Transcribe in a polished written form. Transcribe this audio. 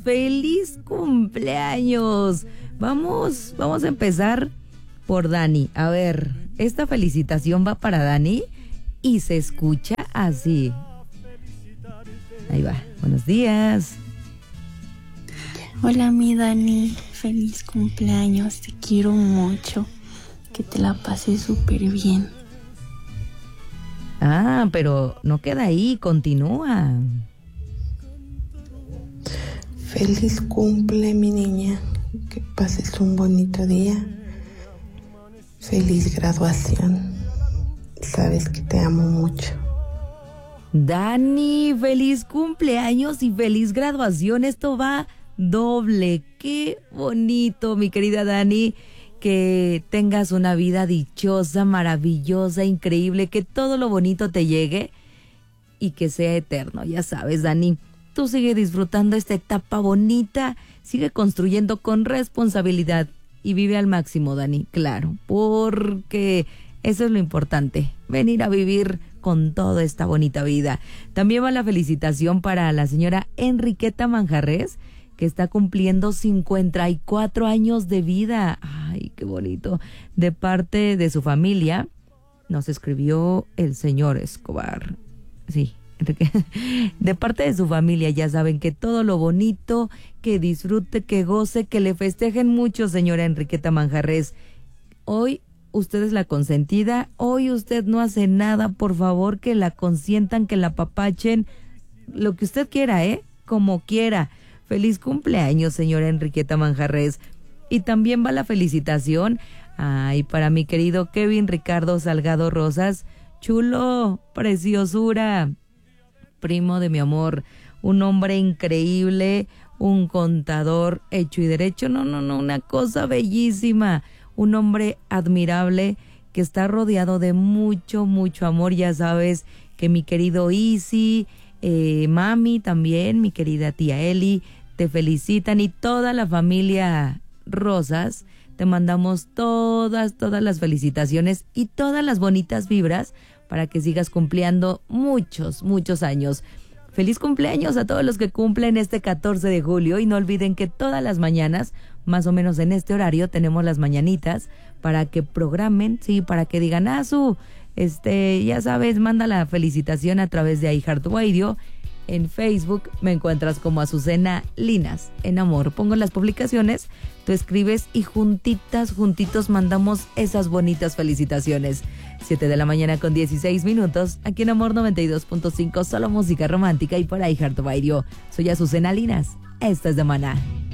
¡Feliz cumpleaños! Vamos a empezar por Dani. A ver, esta felicitación va para Dani y se escucha así. Ahí va. Buenos días. Hola, mi Dani. Feliz cumpleaños. Te quiero mucho. Que te la pases súper bien. Ah, pero no queda ahí, continúa. Feliz cumple, mi niña. Que pases un bonito día. Feliz graduación. Sabes que te amo mucho. Dani, feliz cumpleaños y feliz graduación. Esto va doble. Qué bonito, mi querida Dani. Que tengas una vida dichosa, maravillosa, increíble. Que todo lo bonito te llegue y que sea eterno. Ya sabes, Dani, tú sigue disfrutando esta etapa bonita. Sigue construyendo con responsabilidad y vive al máximo, Dani. Claro, porque eso es lo importante. Venir a vivir con toda esta bonita vida. También va la felicitación para la señora Enriqueta Manjarres, que está cumpliendo 54 años de vida. Ay, qué bonito. De parte de su familia, nos escribió el señor Escobar. Sí, Enrique. De parte de su familia, ya saben que todo lo bonito, que disfrute, que goce, que le festejen mucho, señora Enriqueta Manjarres. Hoy usted es la consentida, hoy usted no hace nada, por favor, que la consientan, que la apapachen, lo que usted quiera, como quiera. Feliz cumpleaños, señora Enriqueta Manjarres. Y también va la felicitación, para mi querido Kevin Ricardo Salgado Rosas, chulo, preciosura, primo de mi amor, un hombre increíble, un contador hecho y derecho, no, una cosa bellísima. Un hombre admirable que está rodeado de mucho, mucho amor. Ya sabes que mi querido Easy, mami también, mi querida tía Eli, te felicitan y toda la familia Rosas. Te mandamos todas las felicitaciones y todas las bonitas vibras para que sigas cumpliendo muchos, muchos años. Feliz cumpleaños a todos los que cumplen este 14 de julio y no olviden que todas las mañanas, más o menos en este horario, tenemos las mañanitas para que programen, sí, para que digan, ya sabes, manda la felicitación a través de iHeartRadio. En Facebook me encuentras como Azucena Linas en Amor. Pongo las publicaciones, tú escribes y juntitos mandamos esas bonitas felicitaciones. 7 de la mañana con 16 minutos, aquí en Amor 92.5, solo música romántica y por iHeartRadio. Soy Azucena Linas, esta es de Maná.